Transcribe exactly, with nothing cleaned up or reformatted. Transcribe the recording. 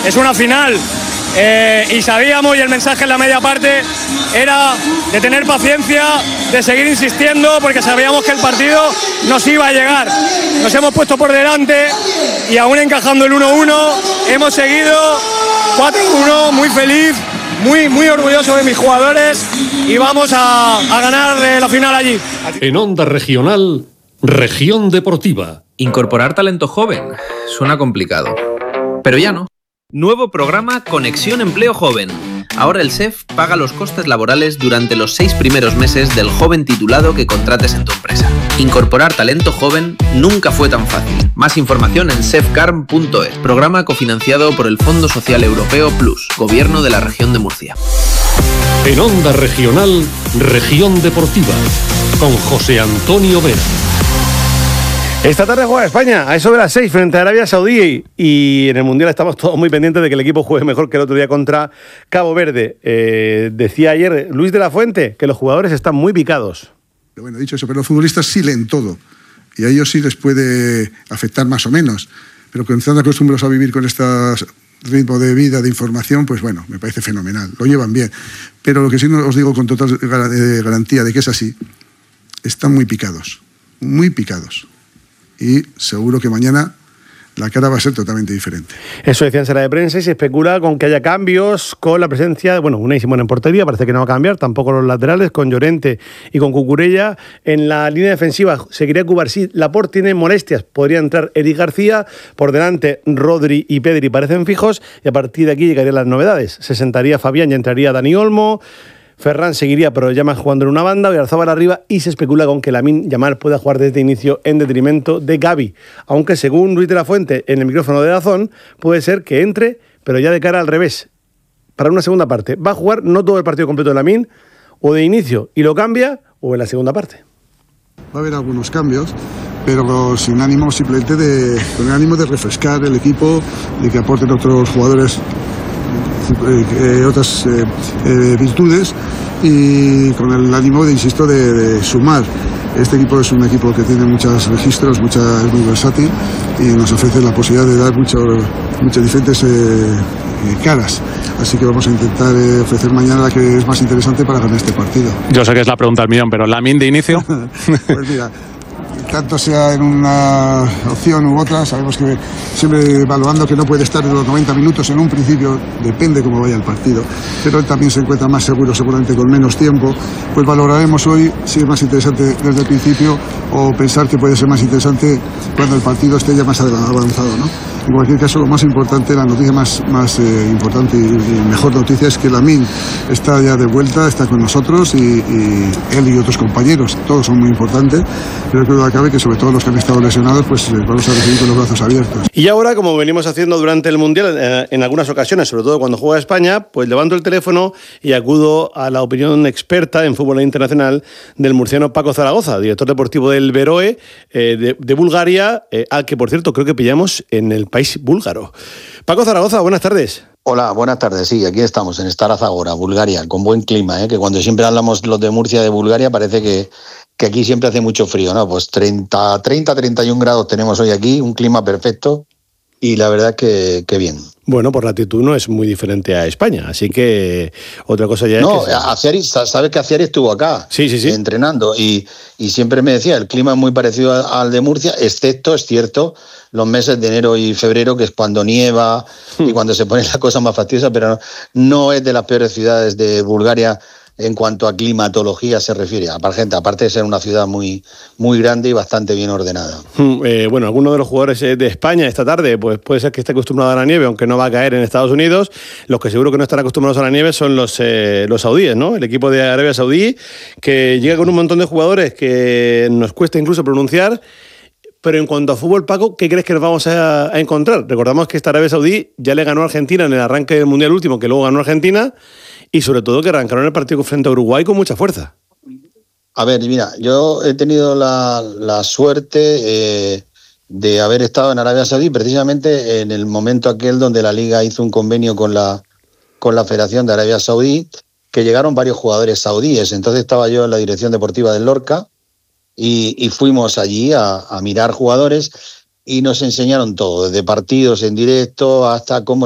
es una final. Eh, y sabíamos, y el mensaje en la media parte era de tener paciencia, de seguir insistiendo, porque sabíamos que el partido nos iba a llegar. Nos hemos puesto por delante y aún encajando el uno uno, hemos seguido cuatro uno, muy feliz, muy, muy orgulloso de mis jugadores y vamos a, a ganar la final allí. En Onda Regional, Región Deportiva. Incorporar talento joven suena complicado, pero ya no. Nuevo programa Conexión Empleo Joven. Ahora el S E F paga los costes laborales durante los seis primeros meses del joven titulado que contrates en tu empresa. Incorporar talento joven nunca fue tan fácil. Más información en sefcarm punto es. Programa cofinanciado por el Fondo Social Europeo Plus, Gobierno de la Región de Murcia. En Onda Regional, Región Deportiva, con José Antonio Vera. Esta tarde juega España, a eso de las seis, frente a Arabia Saudí. Y en el Mundial estamos todos muy pendientes de que el equipo juegue mejor que el otro día contra Cabo Verde. Eh, decía ayer Luis de la Fuente que los jugadores están muy picados. Bueno, dicho eso, pero los futbolistas sí leen todo. Y a ellos sí les puede afectar más o menos. Pero cuando están acostumbrados a vivir con este ritmo de vida, de información, pues bueno, me parece fenomenal. Lo llevan bien. Pero lo que sí os digo con total garantía de que es así, están muy picados. Muy picados. Y seguro que mañana la cara va a ser totalmente diferente. Eso decía en sala de prensa y se especula con que haya cambios con la presencia, bueno, Unai Simón en portería, parece que no va a cambiar, tampoco los laterales, con Llorente y con Cucurella. En la línea defensiva seguiría Cubarsí, Laporte tiene molestias, podría entrar Eric García, por delante Rodri y Pedri parecen fijos, y a partir de aquí llegarían las novedades. Se sentaría Fabián y entraría Dani Olmo. Ferran seguiría, pero ya más jugando en una banda, Oyarzabal arriba, y se especula con que Lamine Yamal pueda jugar desde inicio en detrimento de Gavi. Aunque según Luis de la Fuente, en el micrófono de Dazón, puede ser que entre, pero ya de cara al revés, para una segunda parte. Va a jugar no todo el partido completo de Lamine, o de inicio, y lo cambia, o en la segunda parte. Va a haber algunos cambios, pero sin ánimo simplemente de, con el ánimo de refrescar el equipo, de que aporten otros jugadores Eh, otras eh, eh, virtudes y con el ánimo, de, insisto, de, de sumar. Este equipo es un equipo que tiene muchos registros, mucha, es muy versátil y nos ofrece la posibilidad de dar mucho, muchas diferentes eh, caras. Así que vamos a intentar eh, ofrecer mañana la que es más interesante para ganar este partido. Yo sé que es la pregunta al millón, pero Lamine de inicio. Pues mira, tanto sea en una opción u otra, sabemos que siempre evaluando que no puede estar en los noventa minutos en un principio, depende cómo vaya el partido, pero él también se encuentra más seguro, seguramente con menos tiempo, pues valoraremos hoy si es más interesante desde el principio o pensar que puede ser más interesante cuando el partido esté ya más avanzado, ¿no? En cualquier caso, lo más importante, la noticia más, más eh, importante y, y mejor noticia es que Lamine está ya de vuelta, está con nosotros y, y él y otros compañeros, todos son muy importantes, pero creo que cabe que sobre todo los que han estado lesionados, pues les vamos a recibir con los brazos abiertos. Y ahora, como venimos haciendo durante el Mundial, eh, en algunas ocasiones, sobre todo cuando juega España, pues levanto el teléfono y acudo a la opinión experta en fútbol internacional del murciano Paco Zaragoza, director deportivo del Beroe eh, de, de Bulgaria, eh, al que, por cierto, creo que pillamos en el país búlgaro. Paco Zaragoza, buenas tardes. Hola, buenas tardes. Sí, aquí estamos en Stara Zagora, Bulgaria, con buen clima, ¿eh? Que cuando siempre hablamos los de Murcia, de Bulgaria, parece que, que aquí siempre hace mucho frío, ¿no? Pues treinta, treinta, treinta y un grados tenemos hoy aquí, un clima perfecto y la verdad que, que bien. Bueno, por latitud no es muy diferente a España, así que otra cosa ya no, es que... No, Aciari, sabes que Aciari estuvo acá sí, sí, sí. entrenando y, y siempre me decía, el clima es muy parecido al de Murcia, excepto, es cierto, los meses de enero y febrero, que es cuando nieva y cuando se pone la cosa más fastidiosa, pero no, no es de las peores ciudades de Bulgaria en cuanto a climatología se refiere, aparte, aparte de ser una ciudad muy, muy grande y bastante bien ordenada. Eh, bueno, alguno de los jugadores de España esta tarde, pues puede ser que esté acostumbrado a la nieve, aunque no va a caer en Estados Unidos. Los que seguro que no están acostumbrados a la nieve son los, eh, los saudíes, ¿no? El equipo de Arabia Saudí, que llega con un montón de jugadores que nos cuesta incluso pronunciar. Pero en cuanto a fútbol, Paco, ¿qué crees que nos vamos a, a encontrar? Recordamos que esta Arabia Saudí ya le ganó a Argentina en el arranque del Mundial último, que luego ganó a Argentina, y sobre todo que arrancaron el partido frente a Uruguay con mucha fuerza. A ver, mira, yo he tenido la, la suerte eh, de haber estado en Arabia Saudí precisamente en el momento aquel donde la Liga hizo un convenio con la, con la Federación de Arabia Saudí, que llegaron varios jugadores saudíes. Entonces estaba yo en la dirección deportiva del Lorca y, y fuimos allí a, a mirar jugadores y nos enseñaron todo, desde partidos en directo hasta cómo